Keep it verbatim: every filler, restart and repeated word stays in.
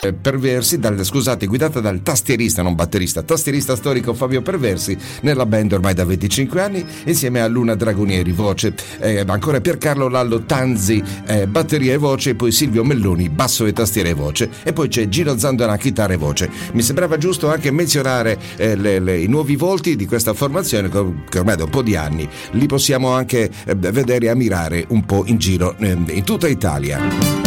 Perversi, dal, scusate, guidata dal tastierista, non batterista, tastierista storico Fabio Perversi, nella band ormai da venticinque anni, insieme a Luna Dragonieri, voce, eh, ancora Piercarlo Lallo Tanzi, eh, batteria e voce, e poi Silvio Melloni, basso e tastiera e voce, e poi c'è Gino Zandona, chitarra e voce. Mi sembrava giusto anche menzionare eh, le, le, i nuovi volti di questa formazione, che ormai da un po' di anni li possiamo anche eh, vedere e ammirare un po' in giro eh, in tutta Italia.